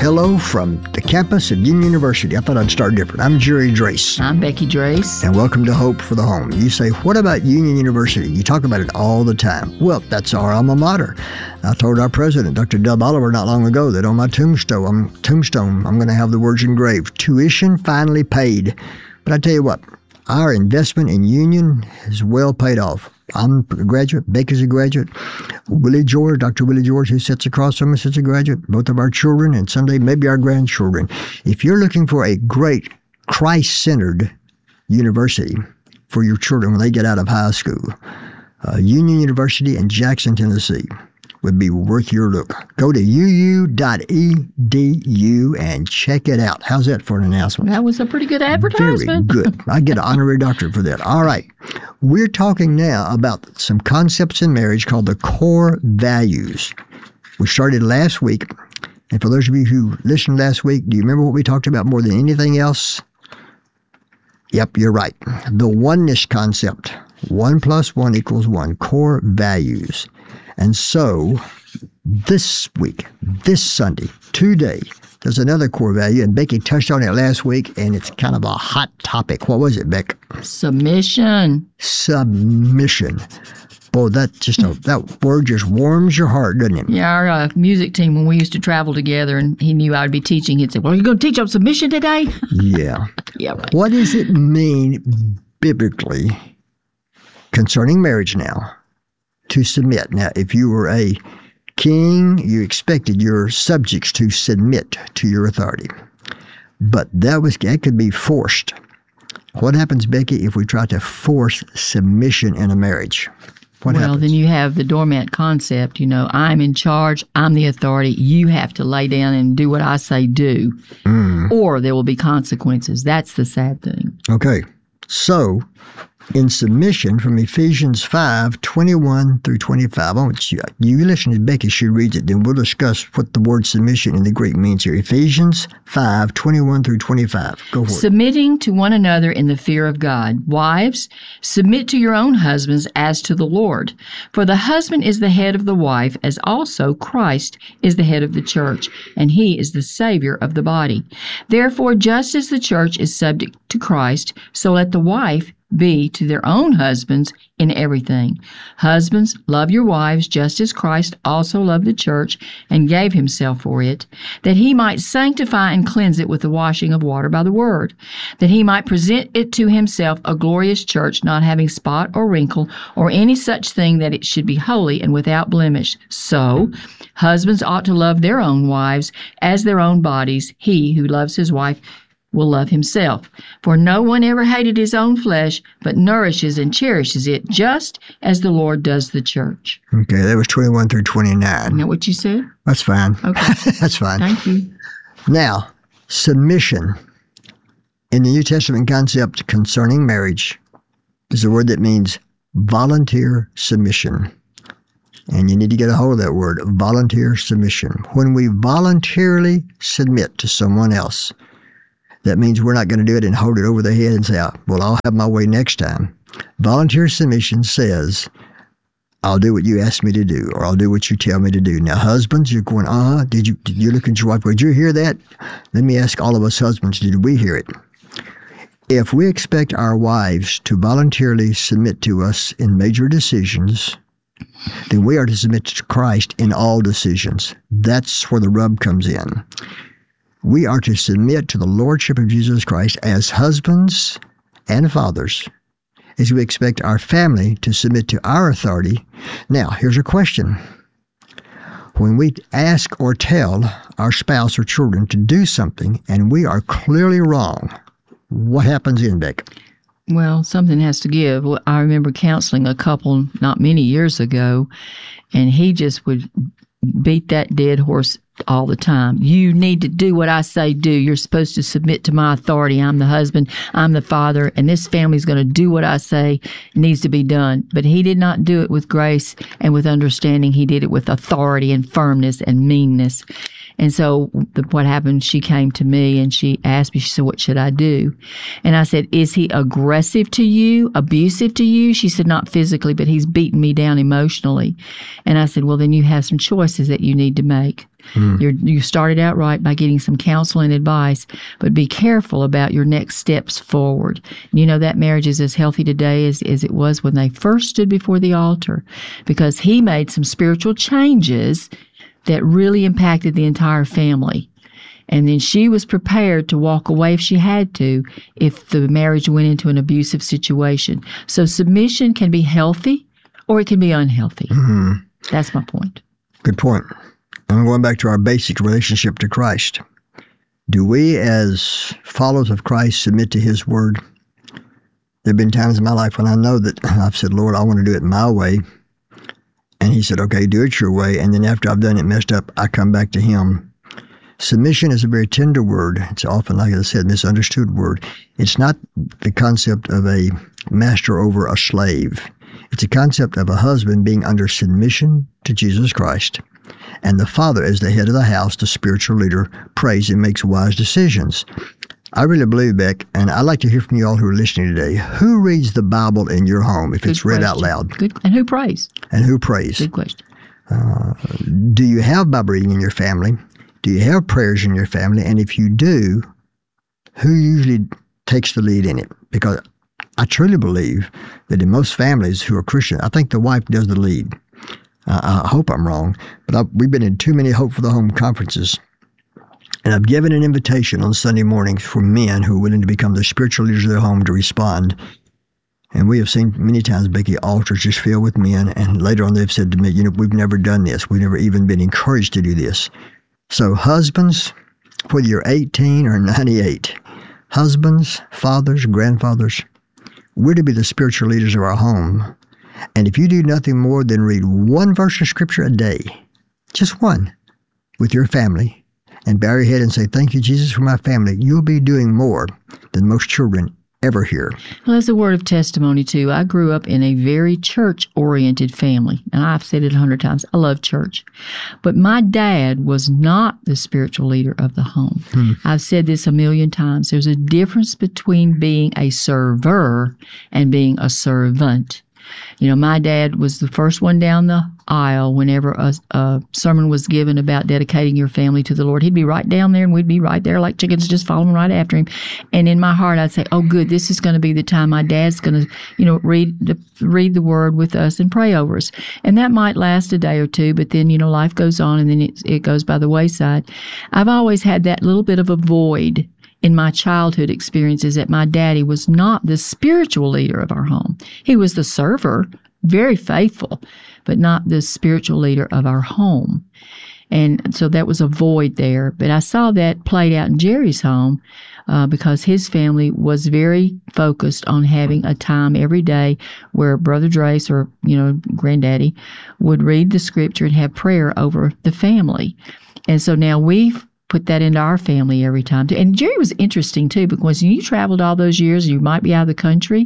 Hello from the campus of Union University. I thought I'd start different. I'm Jerry Drace. I'm Becky Drace. And welcome to Hope for the Home. You say, what about Union University? You talk about it all the time. Well, that's our alma mater. I told our president, Dr. Dub Oliver, not long ago that on my tombstone, I'm going to have the words engraved, tuition finally paid. But I tell you what, our investment in Union is well paid off. I'm a graduate. Becky's a graduate. Dr. Willie George, who sits across from us, is a graduate. Both of our children and someday maybe our grandchildren. If you're looking for a great Christ-centered university for your children when they get out of high school, Union University in Jackson, Tennessee would be worth your look. Go to uu.edu and check it out. How's that for an announcement? That was a pretty good advertisement. Very good. I get an honorary doctorate for that. All right. We're talking now about some concepts in marriage called the core values. We started last week. And for those of you who listened last week, do you remember what we talked about more than anything else? Yep, you're right. The oneness concept. 1 + 1 = 1. Core values. And so this week, this Sunday, today, there's another core value, and Becky touched on it last week, and it's kind of a hot topic. What was it, Beck? Submission. Submission. Boy, that word just warms your heart, doesn't it? Yeah, our music team, when we used to travel together and he knew I would be teaching, he'd say, well, are you going to teach on submission today? Yeah. Yeah, right. What does it mean biblically concerning marriage now to submit? Now, if you were a king, you expected your subjects to submit to your authority. But that could be forced. What happens, Becky, if we try to force submission in a marriage? What happens? Then you have the doormat concept. You know, I'm in charge. I'm the authority. You have to lay down and do what I say do, or there will be consequences. That's the sad thing. Okay. So, in submission from Ephesians 5:21-25, I want you listen to Becky. She reads it, then we'll discuss what the word submission in the Greek means here. Ephesians 5:21-25. Go for it. Submitting to one another in the fear of God. Wives, submit to your own husbands as to the Lord. For the husband is the head of the wife, as also Christ is the head of the church, and he is the Savior of the body. Therefore, just as the church is subject to Christ, so let the wife be to their own husbands in everything. Husbands, love your wives just as Christ also loved the church and gave himself for it, that he might sanctify and cleanse it with the washing of water by the word, that he might present it to himself a glorious church, not having spot or wrinkle or any such thing, that it should be holy and without blemish. So, husbands ought to love their own wives as their own bodies. He who loves his wife will love himself. For no one ever hated his own flesh, but nourishes and cherishes it, just as the Lord does the church. Okay, that was 21-29. Isn't that what you said? That's fine. Okay. That's fine. Thank you. Now, submission in the New Testament concept concerning marriage is a word that means volunteer submission. And you need to get a hold of that word, volunteer submission. When we voluntarily submit to someone else, that means we're not going to do it and hold it over their head and say, well, I'll have my way next time. Volunteer submission says, I'll do what you ask me to do, or I'll do what you tell me to do. Now, husbands, you're going, did you look at your wife? Did you hear that? Let me ask all of us husbands, did we hear it? If we expect our wives to voluntarily submit to us in major decisions, then we are to submit to Christ in all decisions. That's where the rub comes in. We are to submit to the Lordship of Jesus Christ as husbands and fathers, as we expect our family to submit to our authority. Now, here's a question. When we ask or tell our spouse or children to do something and we are clearly wrong, what happens in, Beck? Well, something has to give. I remember counseling a couple not many years ago, and he just would beat that dead horse all the time. You need to do what I say do. You're supposed to submit to my authority. I'm the husband. I'm the father. And this family's going to do what I say needs to be done. But he did not do it with grace and with understanding. He did it with authority and firmness and meanness. And so what happened, she came to me and she asked me, she said, what should I do? And I said, is he aggressive to you, abusive to you? She said, not physically, but he's beating me down emotionally. And I said, well, then you have some choices that you need to make. You started out right by getting some counsel and advice, but be careful about your next steps forward. You know, that marriage is as healthy today as it was when they first stood before the altar, because he made some spiritual changes that really impacted the entire family. And then she was prepared to walk away if she had to, if the marriage went into an abusive situation. So submission can be healthy or it can be unhealthy. That's my point. Good point. And going back to our basic relationship to Christ, do we as followers of Christ submit to his word? There have been times in my life when I know that I've said, Lord, I want to do it my way. And he said, okay, do it your way. And then after I've done it messed up, I come back to him. Submission is a very tender word. It's often, like I said, misunderstood word. It's not the concept of a master over a slave. It's a concept of a husband being under submission to Jesus Christ. And the father, as the head of the house, the spiritual leader, prays and makes wise decisions. I really believe, Beck, and I'd like to hear from you all who are listening today, who reads the Bible in your home if it's read out loud? Good. And who prays? And who prays? Good question. Do you have Bible reading in your family? Do you have prayers in your family? And if you do, who usually takes the lead in it? Because I truly believe that in most families who are Christian, I think the wife does the lead. I hope I'm wrong, but we've been in too many Hope for the Home conferences. And I've given an invitation on Sunday mornings for men who are willing to become the spiritual leaders of their home to respond. And we have seen many times, Becky, altars just filled with men. And later on they've said to me, you know, we've never done this. We've never even been encouraged to do this. So husbands, whether you're 18 or 98, husbands, fathers, grandfathers, we're to be the spiritual leaders of our home. And if you do nothing more than read one verse of Scripture a day, just one, with your family, and bow your head and say, thank you, Jesus, for my family, you'll be doing more than most children ever hear. Well, that's a word of testimony, too. I grew up in a very church-oriented family, and I've said it 100 times. I love church. But my dad was not the spiritual leader of the home. I've said this a million times. There's a difference between being a server and being a servant. You know, my dad was the first one down the aisle whenever a sermon was given about dedicating your family to the Lord. He'd be right down there and we'd be right there like chickens just following right after him. And in my heart, I'd say, oh, good, this is going to be the time my dad's going to, you know, read the word with us and pray over us. And that might last a day or two, but then, you know, life goes on and then it goes by the wayside. I've always had that little bit of a void in my childhood experiences that my daddy was not the spiritual leader of our home. He was the server, very faithful, but not the spiritual leader of our home. And so that was a void there. But I saw that played out in Jerry's home because his family was very focused on having a time every day where Brother Drace or, you know, Granddaddy would read the Scripture and have prayer over the family. And so now we've put that into our family every time. And Jerry was interesting, too, because when you traveled all those years, you might be out of the country,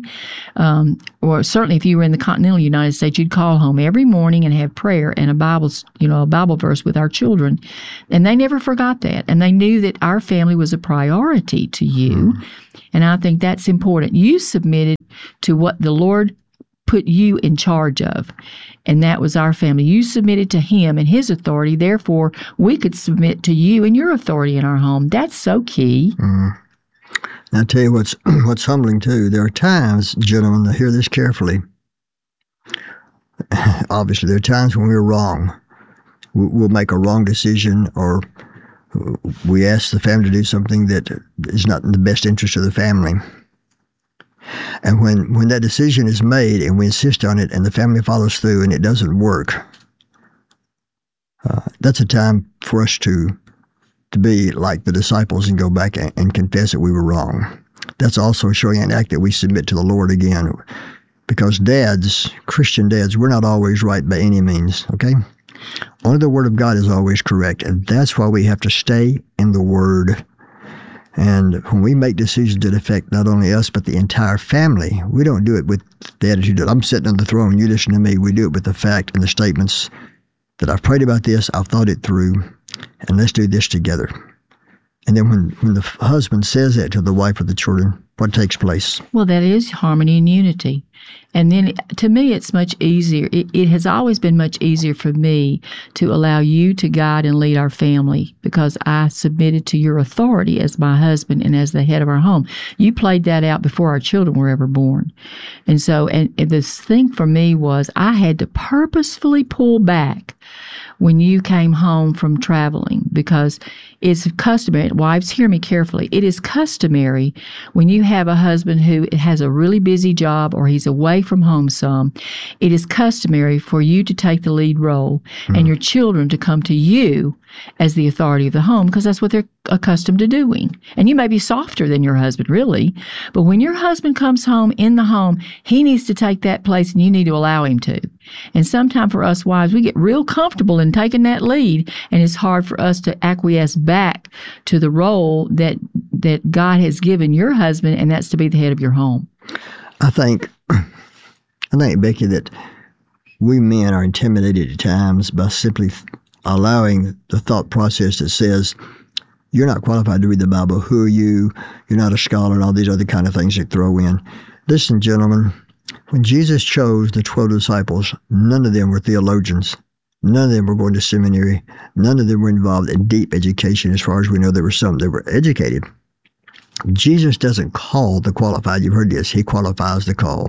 or certainly if you were in the continental United States, you'd call home every morning and have prayer and a Bible verse with our children. And they never forgot that. And they knew that our family was a priority to you. And I think that's important. You submitted to what the Lord put you in charge of. And that was our family. You submitted to him and his authority. Therefore, we could submit to you and your authority in our home. That's so key. Now, I'll tell you what's humbling, too. There are times, gentlemen, to hear this carefully. Obviously, there are times when we're wrong. We'll make a wrong decision, or we ask the family to do something that is not in the best interest of the family. And when that decision is made and we insist on it and the family follows through and it doesn't work, that's a time for us to be like the disciples and go back and confess that we were wrong. That's also showing an act that we submit to the Lord again. Because dads, Christian dads, we're not always right by any means, okay? Only the Word of God is always correct. And that's why we have to stay in the Word. And when we make decisions that affect not only us, but the entire family, we don't do it with the attitude that I'm sitting on the throne and you listen to me. We do it with the fact and the statements that I've prayed about this, I've thought it through, and let's do this together. And then when the husband says that to the wife or the children, what takes place? Well, that is harmony and unity. And then to me, it's much easier. It has always been much easier for me to allow you to guide and lead our family because I submitted to your authority as my husband and as the head of our home. You played that out before our children were ever born. And so, and this thing for me was I had to purposefully pull back when you came home from traveling because it's customary. Wives, hear me carefully. It is customary when you have a husband who has a really busy job or he's away from home some, it is customary for you to take the lead role and your children to come to you as the authority of the home because that's what they're accustomed to doing. And you may be softer than your husband, really, but when your husband comes home in the home, he needs to take that place and you need to allow him to. And sometimes for us wives, we get real comfortable in taking that lead, and it's hard for us to acquiesce back to the role that God has given your husband, and that's to be the head of your home. I think, Becky, that we men are intimidated at times by simply allowing the thought process that says, you're not qualified to read the Bible. Who are you? You're not a scholar, and all these other kind of things they throw in. Listen, gentlemen, when Jesus chose the 12 disciples, none of them were theologians. None of them were going to seminary. None of them were involved in deep education. As far as we know, there were some that were educated. Jesus doesn't call the qualified. You've heard this. He qualifies the call.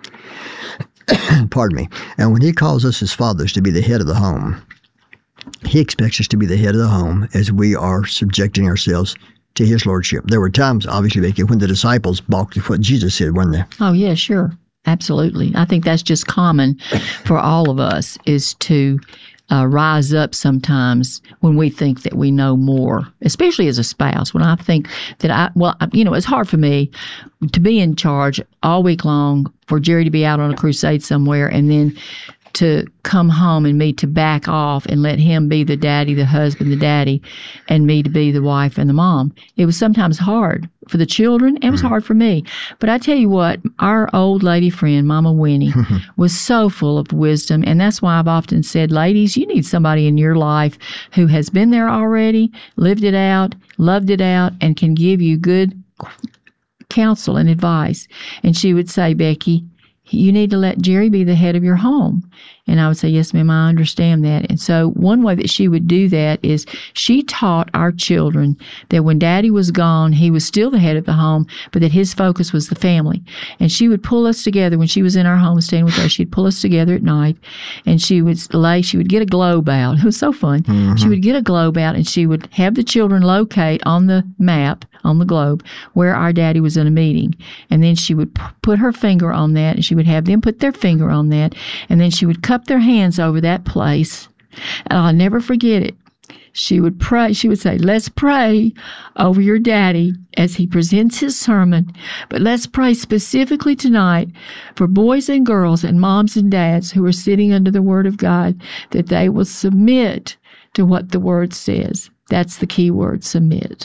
Pardon me. And when he calls us as fathers to be the head of the home, he expects us to be the head of the home as we are subjecting ourselves to his lordship. There were times, obviously, Becky, when the disciples balked at what Jesus said, weren't there? Oh, yeah, sure. Absolutely. I think that's just common for all of us is to rise up sometimes when we think that we know more, especially as a spouse. When I think that it's hard for me to be in charge all week long, for Jerry to be out on a crusade somewhere, and then to come home and me to back off and let him be the daddy, the husband, the daddy, and me to be the wife and the mom. It was sometimes hard for the children. It was hard for me. But I tell you what, our old lady friend, Mama Winnie, was so full of wisdom. And that's why I've often said, ladies, you need somebody in your life who has been there already, lived it out, loved it out, and can give you good counsel and advice. And she would say, Becky, you need to let Jerry be the head of your home. And I would say, yes, ma'am, I understand that. And so one way that she would do that is she taught our children that when Daddy was gone, he was still the head of the home, but that his focus was the family. And she would pull us together when she was in our home staying with us. She'd pull us together at night, and she would get a globe out. It was so fun. Mm-hmm. She would get a globe out, and she would have the children locate on the map, on the globe, where our Daddy was in a meeting. And then she would put her finger on that, and she would have them put their finger on that, and then she would cup their hands over that place. And I'll never forget it. She would pray. She would say, let's pray over your Daddy as he presents his sermon. But let's pray specifically tonight for boys and girls and moms and dads who are sitting under the Word of God, that they will submit to what the Word says. That's the key word, submit.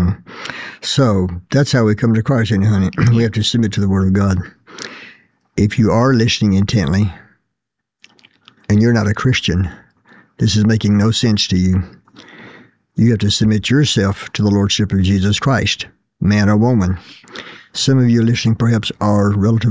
So that's how we come to Christ, honey. We have to submit to the Word of God. If you are listening intently and you're not a Christian, this is making no sense to you. You have to submit yourself to the Lordship of Jesus Christ, man or woman. Some of you listening perhaps are relatively